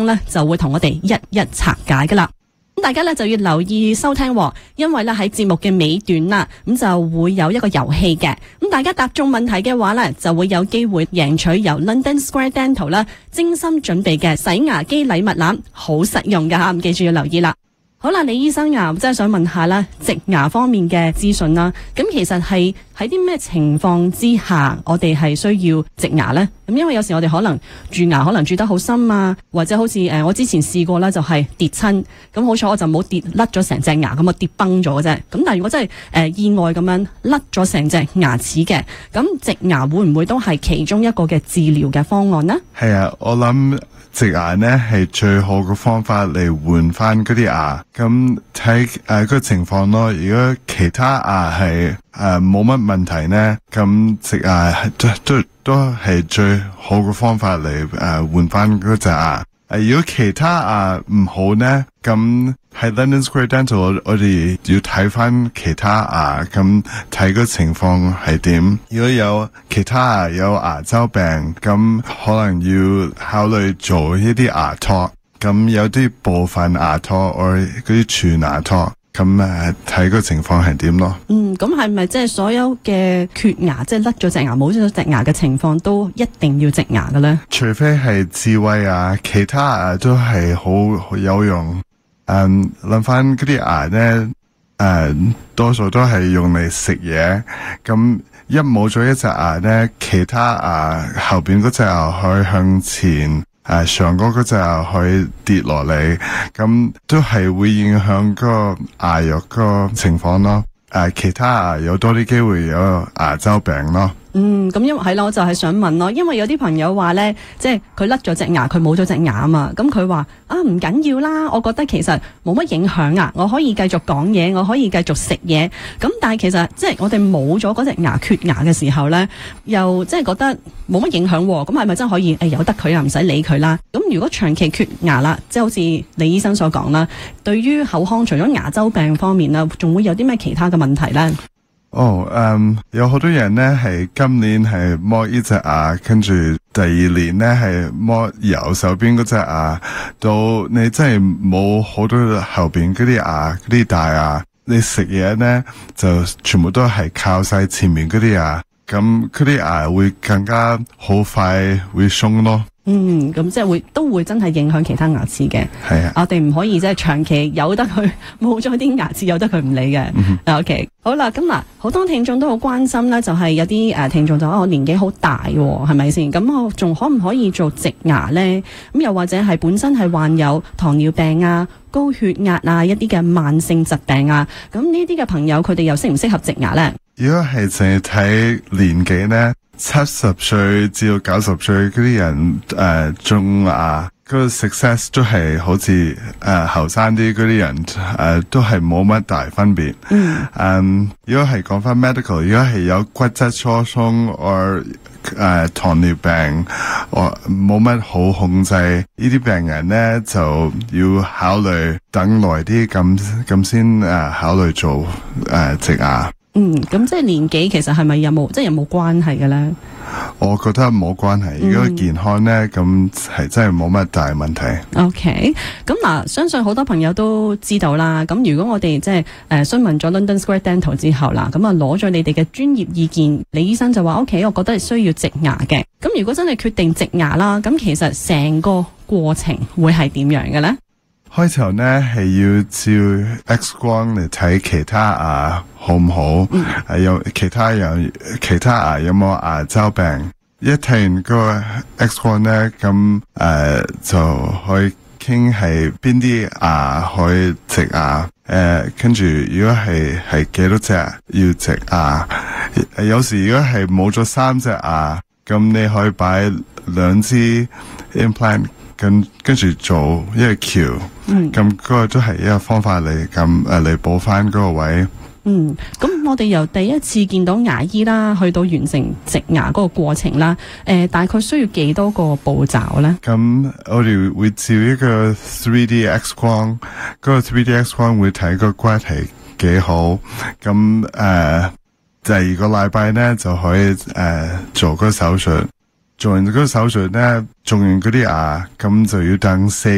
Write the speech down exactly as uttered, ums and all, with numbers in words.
咧就會同我哋一一拆解噶啦。咁大家咧就要留意收聽，因為咧喺節目嘅尾段啦，咁就會有一個遊戲嘅。咁大家答中問題嘅話咧，就會有機會贏取由 London Square Dental 啦精心準備嘅洗牙機禮物籃，好實用噶吓，咁記住要留意啦。好啦，李醫生啊，真係想問下啦，植牙方面嘅資訊啦。咁其實係喺啲咩情況之下，我哋係需要植牙呢？咁因為有時我哋可能蛀牙可能蛀得好深啊，或者好似誒、呃、我之前試過啦，就係跌親，咁好彩我就冇跌甩咗成隻牙，咁我跌崩咗嘅啫。咁但係如果真係誒、呃、意外咁樣甩咗成隻牙齒嘅，咁植牙會唔會都係其中一個嘅治療嘅方案呢？ 係啊，我諗植牙呢係最好嘅方法嚟換翻嗰啲牙，咁睇誒個情況咯。如果其他牙係誒冇乜問題呢，咁植牙都都都係最好嘅方法嚟誒換翻嗰隻牙。誒如果其他牙唔好呢，咁喺 London Square Dental 我我哋要睇翻其他牙，咁睇個情況係點。如果有其他牙有牙周病，咁可能要考慮做一啲牙托。咁有啲部分牙托或嗰啲全牙托，咁誒睇個情況係點咯。 嗯，咁係咪即係所有嘅缺牙，即係甩咗隻牙冇咗隻牙嘅情況，都一定要植牙嘅咧？ 除非係智慧牙，其他牙都係好好有用。誒諗翻嗰啲牙咧，誒、呃、多數都係用嚟食嘢。咁一冇咗一隻牙咧，其他牙後邊嗰隻牙可以向前。誒，上嗰嗰隻牙可以跌落嚟，咁都係會影響個牙肉個情況咯。誒，其他牙有多啲機會有牙周病咯。 嗯，咁因為係咯，我就係想問咯，因為有啲朋友話咧，即係佢甩咗隻牙，佢冇咗隻牙啊嘛，咁佢話啊唔緊要啦，我覺得其實冇乜影響啊，我可以繼續講嘢，我可以繼續食嘢，咁但係其實即係我哋冇咗嗰隻牙缺牙嘅時候咧，又即係覺得冇乜影響，咁係咪真係可以誒由得佢啊，唔使理佢啦？咁如果長期缺牙啦，即係好似李醫生所講啦，對於口腔除咗牙周病方面啦，仲會有啲咩其他嘅問題咧？ 哦，嗯，有好多人咧係今年係剝呢隻牙，跟住第二年咧係剝右手邊嗰隻牙，到你真係冇好多後邊嗰啲牙嗰啲大牙，你食嘢咧就全部都係靠晒前面嗰啲牙，咁嗰啲牙會更加好快會鬆咯。 嗯，咁即係會都會真係影響其他牙齒嘅。 係啊， 我哋唔可以即係長期由得佢冇咗啲牙齒，由得佢唔理嘅。嗯、OK， 好啦，咁嗱，好多聽眾都好關心咧，就係、是、有啲誒、呃、聽眾就話我年紀好大，係咪先？咁我仲可唔可以做植牙咧？咁又或者係本身係患有糖尿病啊、高血壓啊一啲嘅慢性疾病啊，咁呢啲嘅朋友佢哋又適唔適合植牙咧？ 如果係淨係睇年紀咧，七十歲至到九十歲嗰啲人誒種牙，嗰個 success 都係好似誒後生啲嗰啲人誒、呃、都係冇乜大分別。嗯，嗯，如果係講翻 medical， 如果係有骨質疏鬆或誒糖尿病，或冇乜好控制呢啲病人咧，就要考慮等耐啲咁咁先誒考慮做誒植牙。 嗯，咁即係年紀其實係咪有冇即係有冇關係嘅咧？ 我覺得冇關係，如果健康咧，咁係真係冇乜大問題。 OK， 咁嗱，相信好多朋友都知道啦。咁如果我哋即係誒詢問咗 London Square Dental 之後啦，咁啊攞咗你哋嘅專業意見，李醫生就話 OK， 我覺得係需要植牙嘅。咁如果真係決定植牙啦，咁其實成個過程會係點樣嘅咧？ 開頭呢係要照 X 光嚟睇其他牙好唔好，係、嗯、有其他人其他牙有冇牙周病。一睇完個 X 光呢，咁誒、呃、就可以傾係邊啲牙可以植牙。誒，跟住如果係係幾多隻要植牙。有時如果係冇咗三隻牙，咁你可以擺兩支 implant。跟跟住做一個橋，咁嗰、嗯、個都係一個方法嚟咁誒嚟補翻嗰個位。 嗯，咁我哋由第一次見到牙醫啦，去到完成植牙嗰個過程啦，誒、呃，大概需要幾多個步驟咧？咁我哋會照一個 three D X 光，嗰個 three D X 光會睇個骨係幾好，咁誒、呃、第二個禮拜咧就可以誒、呃、做個手術。做完嗰個手術咧，種完嗰啲牙，咁就要等四